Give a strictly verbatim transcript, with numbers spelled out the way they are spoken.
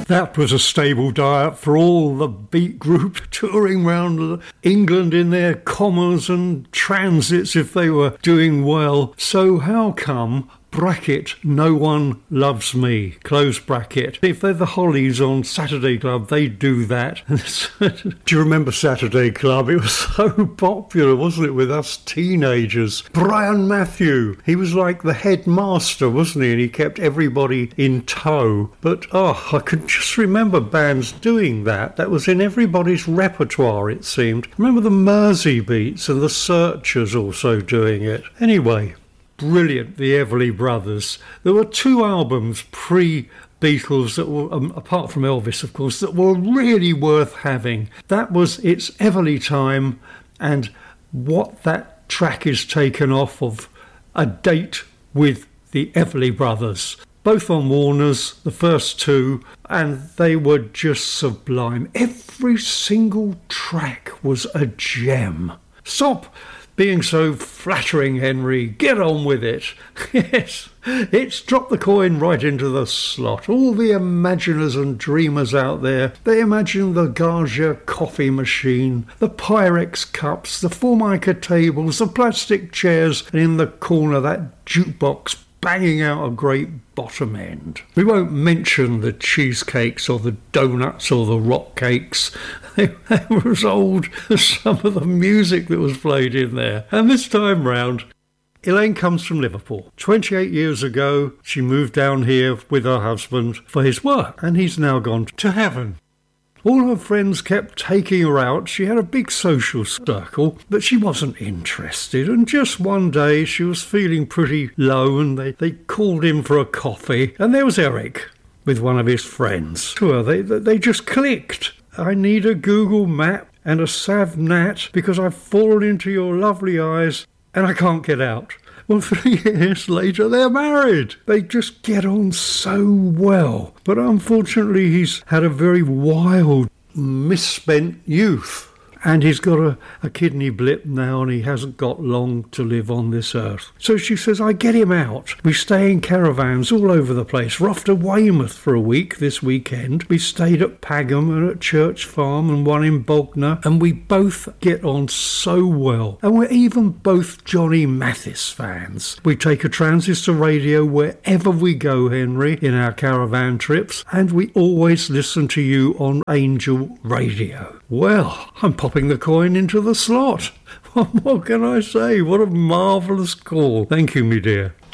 That was a stable diet for all the beat group touring round England in their commas and transits if they were doing well. So how come, bracket, no one loves me, close bracket? If they're the Hollies on Saturday Club, they do that. Do you remember Saturday Club? It was so popular, wasn't it, with us teenagers? Brian Matthew, he was like the headmaster, wasn't he? And he kept everybody in tow. But, oh, I could just remember bands doing that. That was in everybody's repertoire, it seemed. Remember the Mersey Beats and the Searchers also doing it. Anyway, brilliant, the Everly Brothers. There were two albums pre-Beatles that were, um, apart from Elvis, of course, that were really worth having. That was It's Everly Time, and what that track is taken off of, A Date with the Everly Brothers. Both on Warner's, the first two, and they were just sublime. Every single track was a gem. Stop being so flattering, Henry. Get on with it. Yes, it's dropped the coin right into the slot. All the imaginers and dreamers out there, they imagine the Gaggia coffee machine, the Pyrex cups, the Formica tables, the plastic chairs, and in the corner that jukebox banging out a great bottom end. We won't mention the cheesecakes or the donuts or the rock cakes. They were as old as some of the music that was played in there. And this time round, Elaine comes from Liverpool. twenty-eight years ago, she moved down here with her husband for his work, and he's now gone to heaven. All her friends kept taking her out. She had a big social circle, but she wasn't interested. And just one day she was feeling pretty low, and they, they called in for a coffee. And there was Eric with one of his friends. To her, they, they just clicked. I need a Google map and a Sav Nat because I've fallen into your lovely eyes and I can't get out. Well, three years later, they're married. They just get on so well. But unfortunately, he's had a very wild, misspent youth. And he's got a, a kidney blip now, and he hasn't got long to live on this earth. So she says, I get him out. We stay in caravans all over the place. We're off to Weymouth for a week this weekend. We stayed at Pagham and at Church Farm and one in Bognor, and we both get on so well. And we're even both Johnny Mathis fans. We take a transistor radio wherever we go, Henry, in our caravan trips, and we always listen to you on Angel Radio. Well, I'm popping the coin into the slot. What more can I say? What a marvellous call. Thank you, me dear.